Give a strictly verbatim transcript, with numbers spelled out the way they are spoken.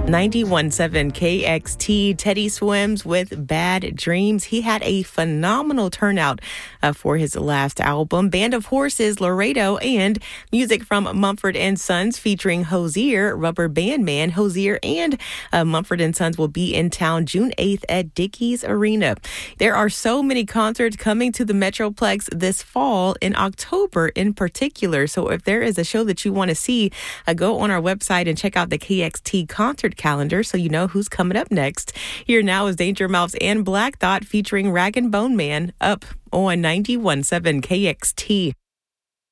ninety-one point seven K X T, Teddy Swims with Bad Dreams. He had a phenomenal turnout uh, for his last album. Band of Horses, Laredo, and music from Mumford and Sons featuring Hozier, Rubber Band Man. Hozier and uh, Mumford and Sons will be in town June eighth at Dickies Arena. There are so many concerts coming to the Metroplex this fall, in October in particular. So if there is a show that you want to see, uh, go on our website and check out the K X T concert calendar so you know who's coming up next. Here now is Danger Mouse and Black Thought featuring Rag and Bone Man, up on ninety-one point seven K X T.